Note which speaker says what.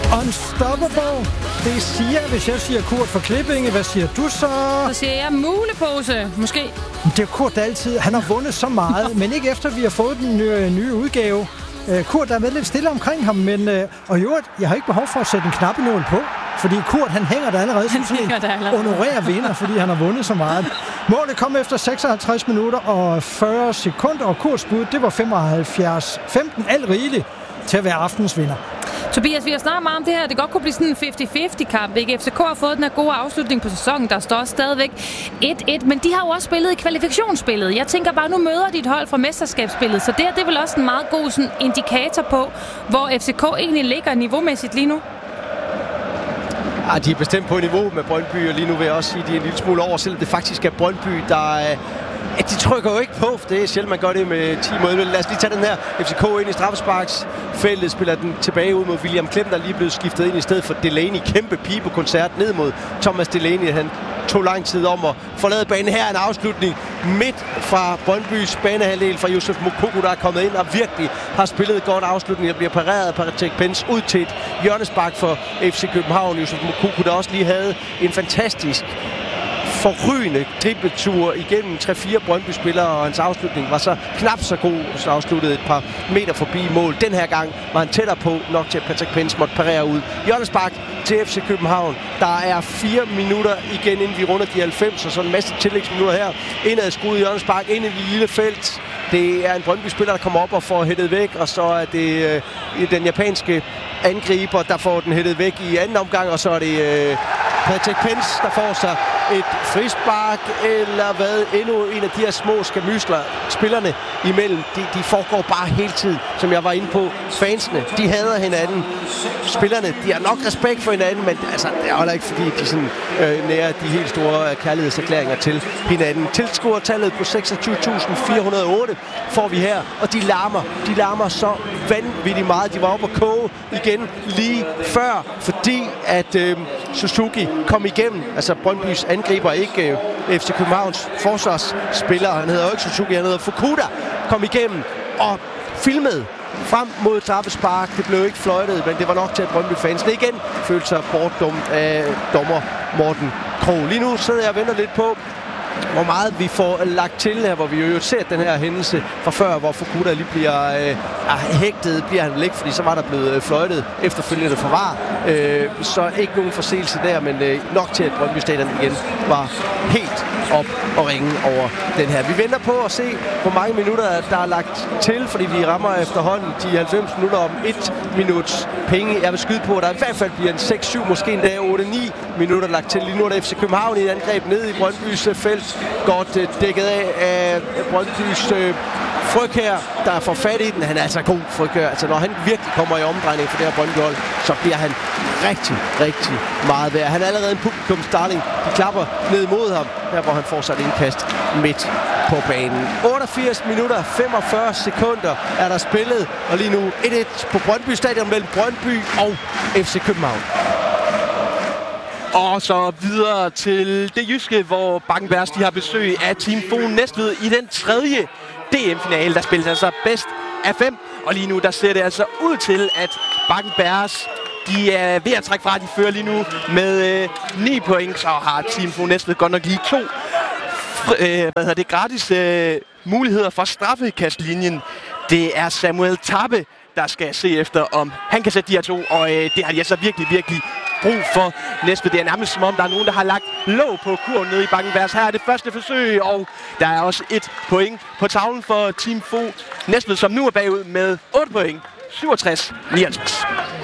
Speaker 1: Unstoppable. Det siger, hvis jeg siger Kurt fra Klippinge. Hvad siger du så?
Speaker 2: Så siger jeg mulepose, måske.
Speaker 1: Det er Kurt altid. Han har vundet så meget, men ikke efter vi har fået den nye udgave. Kurt, der er med lidt stille omkring ham, men og i øvrigt, jeg har ikke behov for at sætte en knappenål på, fordi Kurt, han hænger der allerede som sådan en honorær vinder, fordi han har vundet så meget. Målet kom efter 56 minutter og 40 sekunder, og Kurts bud, det var 75-15, alt rigeligt til at være aftens vinder.
Speaker 2: Tobias, vi har snakket meget om det her. Det godt kunne blive sådan en 50-50-kamp, ikke? FCK har fået den her gode afslutning på sæsonen. Der står stadigvæk 1-1, men de har jo også spillet i kvalifikationsspillet. Jeg tænker bare, nu møder de et hold fra mesterskabsspillet, så det er vel også en meget god sådan, indikator på, hvor FCK egentlig ligger niveaumæssigt lige nu.
Speaker 3: Ja, de er bestemt på niveau med Brøndby, og lige nu vil jeg også sige, at de er en lille smule over, selvom det faktisk er Brøndby, der de trykker jo ikke på, for det er sjældent, man gør det med 10 mod 11. Lad os lige tage den her FCK ind i straffesparksfeltet, spiller den tilbage ud mod William Klem, der lige blevet skiftet ind i stedet for Delaney. Kæmpe pibekoncert ned mod Thomas Delaney. Han tog lang tid om at forlade banen. Her er en afslutning midt fra Brøndbys banehalvdel fra Josef Moukoko, der er kommet ind og virkelig har spillet et godt afslutning. Der bliver pareret af Patrick Pence ud til et hjørnespark for FC København. Josef Moukoko, der også lige havde en fantastisk forrygende dribletur igennem 3-4 Brøndby-spillere, og hans afslutning var så knap så god, så afsluttede et par meter forbi mål. Den her gang var han tættere på, nok til at Patrick Pence måtte parere ud. Hjørnespark til FC København. Der er 4 minutter igen, inden vi runder de 90, og så en masse tillægsminutter her. Indad skruet hjørnespark ind i det lille felt. Det er en Brøndby-spiller, der kommer op og får hættet væk, og så er det den japanske angriber, der får den hættet væk i anden omgang, og så er det Patrick Pence, der får sig et frispark, eller hvad, endnu en af de her små skamysler, spillerne imellem, de foregår bare hele tiden, som jeg var inde på. Fansene, de hader hinanden. Spillerne, de har nok respekt for hinanden, men altså, det er heller ikke, fordi de sådan nærer de helt store kærlighedserklæringer til hinanden. Tilskuertallet på 26.408 får vi her, og de larmer så vanvittigt meget. De var oppe at koge igen lige før, fordi at Suzuki kom igennem, altså Brøndbys angriber, ikke FC Københavns forsvarsspiller, han hedder jo ikke Suzuki, han hedder Fukuda, kom igennem og filmede frem mod straffespark. Det blev ikke fløjtet, men det var nok til, at Brøndby-fansene igen følte sig bortdømt af dommer Morten Krog. Lige nu sidder jeg og venter lidt på, hvor meget vi får lagt til her, hvor vi jo ser den her hændelse fra før, hvor Fukuda lige bliver hægtet, bliver han vel ikke, fordi så var der blevet fløjtet efterfølgende for VAR. Så ikke nogen forseelse der, men nok til, at Brøndby Stadion igen var helt op og ringe over den her. Vi venter på at se, hvor mange minutter der er lagt til, fordi vi rammer efterhånden de 90 minutter om 1 minuts penge. Jeg vil skyde på, at der i hvert fald bliver en 6-7, måske endda 8-9 minutter lagt til. Lige nu er der FC København i et angreb ned i Brøndbys felt. Godt dækket af Brøndbys Frøkjær, der får fat i den. Han er altså god, Frøkjær. Altså, når han virkelig kommer i omdrejning for det her Brøndby-hold, så bliver han rigtig, rigtig meget værd. Han er allerede en publikumsdarling. De klapper ned mod ham, der hvor han får sig et indkast midt på banen. 88 minutter, 45 sekunder er der spillet, og lige nu 1-1 på Brøndby Stadion mellem Brøndby og FC København.
Speaker 4: Og så videre til det jyske, hvor Bakken-Bears de har besøg af Team Fon Næstved i den tredje DM-finale. Der spilles altså bedst af 5, og lige nu der ser det altså ud til, at Bakken-Bears de er ved at trække fra. De fører lige nu med 9 point, så har Team Fon Næstved godt nok lige 2 gratis muligheder for straffekastlinjen. Det er Samuel Tappe, der skal se efter, om han kan sætte de her 2, og det har de altså virkelig brug for Næstved. Det er nærmest som om, der er nogen, der har lagt låg på kurven nede i Bakken-Bears. Her er det første forsøg, og der er også 1 point på tavlen for Team Fon Næstved, som nu er bagud med 8 point. 67-59.